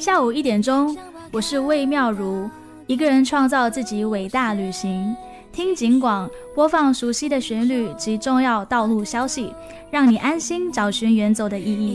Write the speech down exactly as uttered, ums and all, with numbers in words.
下午一点钟，我是魏妙如，一个人创造自己伟大旅行。听警广，播放熟悉的旋律及重要道路消息，让你安心找寻远走的意义。